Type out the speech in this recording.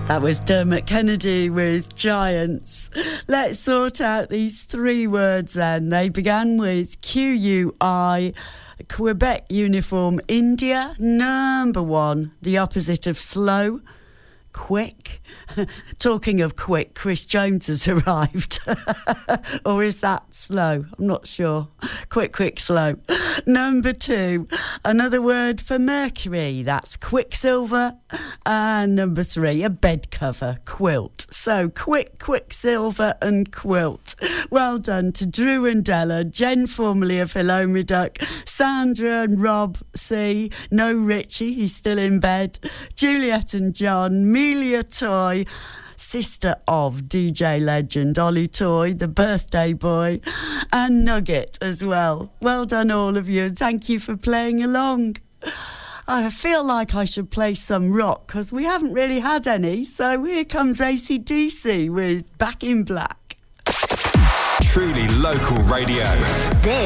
That was Dermot Kennedy with Giants. Let's sort out these three words then. They began with QUI, Quebec uniform, India, number one, the opposite of slow, quick. Talking of quick, Chris Jones has arrived. Or is that slow? I'm not sure. Quick, slow. Number two, another word for mercury. That's quicksilver. And number three, a bed cover, quilt. So quicksilver and quilt. Well done to Drew and Della, Jen formerly of Hilomi Duck, Sandra and Rob C, no Richie, he's still in bed, Juliet and John, Melia Toy, sister of DJ legend Ollie Toy, the birthday boy, and Nugget as well. Well done all of you, and thank you for playing along. I feel like I should play some rock because we haven't really had any, so here comes AC/DC with Back in Black. Truly local radio. This